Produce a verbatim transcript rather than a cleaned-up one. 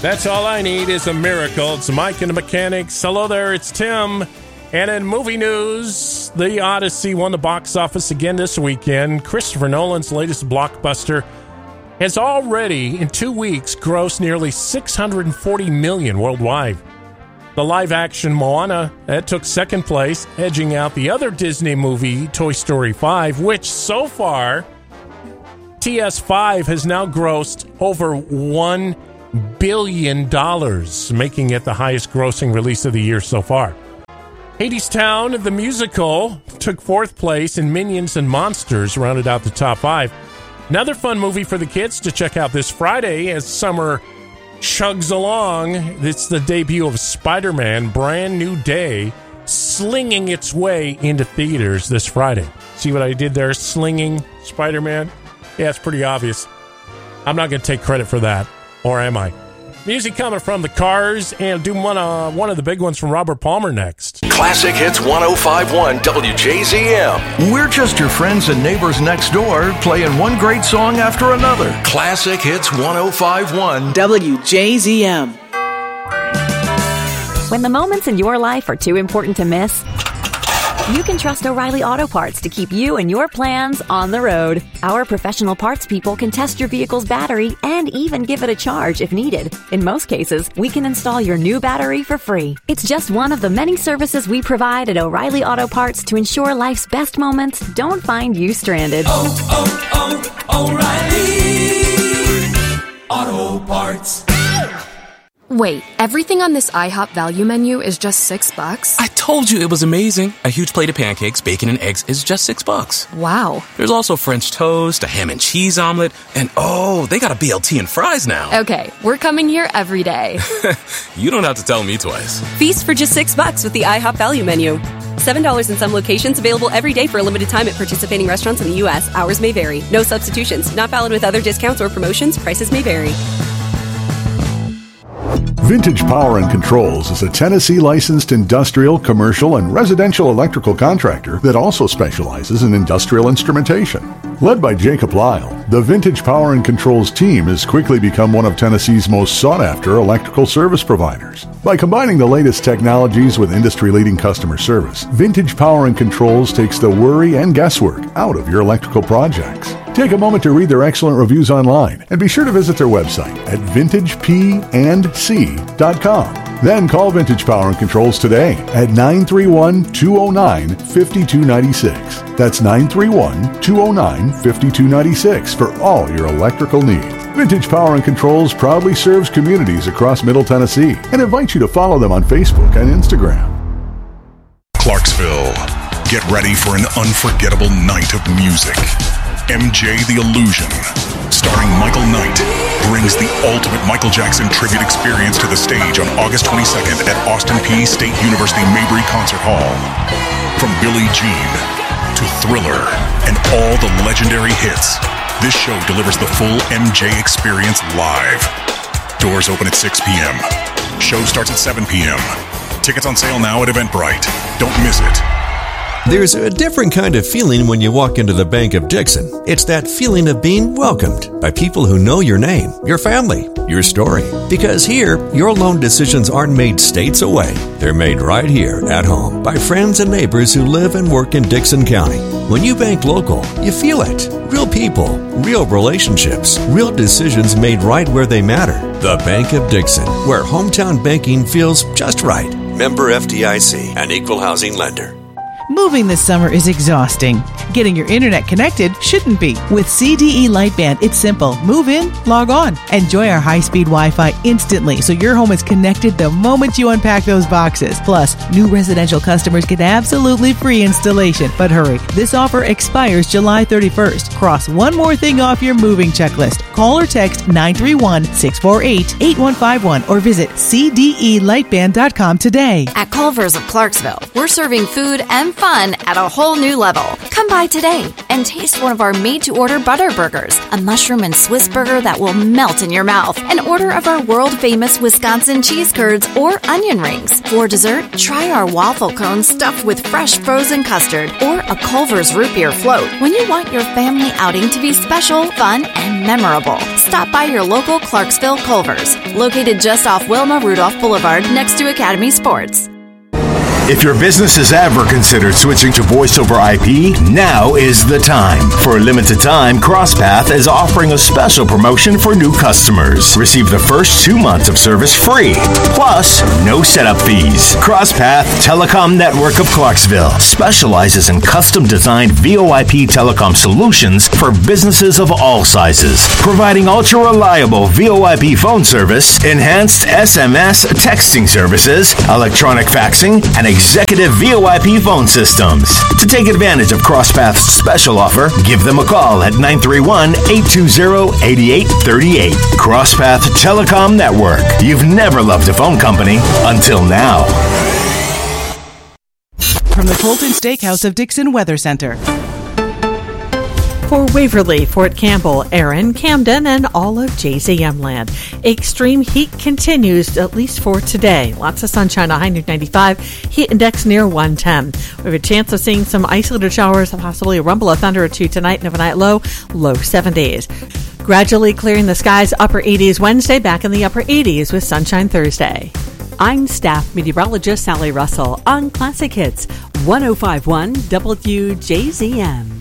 That's all I need is a miracle. It's Mike and the Mechanics. Hello there, it's Tim. And in movie news, The Odyssey won the box office again this weekend. Christopher Nolan's latest blockbuster has already, in two weeks, grossed nearly six hundred forty million dollars worldwide. The live-action Moana that took second place, edging out the other Disney movie, Toy Story five, which so far, T S five has now grossed over one billion dollars, making it the highest-grossing release of the year so far. Hadestown, the musical, took fourth place, and Minions and Monsters rounded out the top five. Another fun movie for the kids to check out this Friday as summer chugs along. It's the debut of Spider-Man, Brand New Day, slinging its way into theaters this Friday. See what I did there? Slinging Spider-Man? Yeah, it's pretty obvious. I'm not going to take credit for that. Or am I? Music coming from the Cars, and do one, uh, one of the big ones from Robert Palmer next. Classic Hits one oh five point one W J Z M. We're just your friends and neighbors next door, playing one great song after another. Classic Hits one oh five point one W J Z M. When the moments in your life are too important to miss, you can trust O'Reilly Auto Parts to keep you and your plans on the road. Our professional parts people can test your vehicle's battery and even give it a charge if needed. In most cases, we can install your new battery for free. It's just one of the many services we provide at O'Reilly Auto Parts to ensure life's best moments don't find you stranded. Oh, oh, oh, O'Reilly Auto Parts. Wait, everything on this IHOP value menu is just six bucks? I told you it was amazing. A huge plate of pancakes, bacon, and eggs is just six bucks. Wow. There's also French toast, a ham and cheese omelet, and oh, they got a B L T and fries now. Okay, we're coming here every day. You don't have to tell me twice. Feast for just six bucks with the IHOP value menu. seven dollars in some locations, available every day for a limited time at participating restaurants in the U S. Hours may vary. No substitutions. Not valid with other discounts or promotions. Prices may vary. Vintage Power and Controls is a Tennessee licensed industrial, commercial, and residential electrical contractor that also specializes in industrial instrumentation. Led by Jacob Lyle, the Vintage Power and Controls team has quickly become one of Tennessee's most sought-after electrical service providers. By combining the latest technologies with industry-leading customer service, Vintage Power and Controls takes the worry and guesswork out of your electrical projects. Take a moment to read their excellent reviews online and be sure to visit their website at vintage p and c dot com. Then call Vintage Power and Controls today at nine three one, two oh nine, five two nine six. That's nine three one, two oh nine, five two nine six for all your electrical needs. Vintage Power and Controls proudly serves communities across Middle Tennessee and invites you to follow them on Facebook and Instagram. Clarksville, get ready for an unforgettable night of music. M J the Illusion, starring Michael Knight, brings the ultimate Michael Jackson tribute experience to the stage on August twenty-second at Austin Peay State University Mabry Concert Hall. From Billie Jean to Thriller and all the legendary hits, this show delivers the full M J experience live. Doors open at six p.m. Show starts at seven p.m. Tickets on sale now at Eventbrite. Don't miss it. There's a different kind of feeling when you walk into the Bank of Dixon. It's that feeling of being welcomed by people who know your name, your family, your story. Because here, your loan decisions aren't made states away. They're made right here at home by friends and neighbors who live and work in Dixon County. When you bank local, you feel it. Real people, real relationships, real decisions made right where they matter. The Bank of Dixon, where hometown banking feels just right. Member F D I C, an equal housing lender. Moving this summer is exhausting. Getting your internet connected shouldn't be. With C D E Lightband, it's simple. Move in, log on. Enjoy our high-speed Wi-Fi instantly so your home is connected the moment you unpack those boxes. Plus, new residential customers get absolutely free installation. But hurry, this offer expires July thirty-first. Cross one more thing off your moving checklist. Call or text nine three one, six four eight, eight one five one or visit c d e lightband dot com today. At Culver's of Clarksville, we're serving food and and fun at a whole new level. Come by today and taste one of our made-to-order butter burgers, a mushroom and Swiss burger that will melt in your mouth, an order of our world-famous Wisconsin cheese curds or onion rings. For dessert, try our waffle cones stuffed with fresh frozen custard or a Culver's root beer float. When you want your family outing to be special, fun, and memorable, stop by your local Clarksville Culver's, located just off Wilma Rudolph Boulevard next to Academy Sports. If your business has ever considered switching to voice over I P, now is the time. For a limited time, CrossPath is offering a special promotion for new customers. Receive the first two months of service free, plus no setup fees. CrossPath Telecom Network of Clarksville specializes in custom-designed V O I P telecom solutions for businesses of all sizes, providing ultra-reliable V O I P phone service, enhanced S M S texting services, electronic faxing, and executive V O I P phone systems. To take advantage of CrossPath's special offer, give them a call at nine three one, eight two zero, eight eight three eight. CrossPath Telecom Network. You've never loved a phone company until now. From the Colton Steakhouse of Dixon Weather Center. For Waverly, Fort Campbell, Erin, Camden, and all of J Z M land. Extreme heat continues, at least for today. Lots of sunshine, a high near ninety-five, heat index near one ten. We have a chance of seeing some isolated showers, possibly a rumble of thunder or two tonight, and overnight low, low seventies. Gradually clearing the skies, upper eighties Wednesday, back in the upper eighties with sunshine Thursday. I'm staff meteorologist Sally Russell on Classic Hits, one oh five point one W J Z M.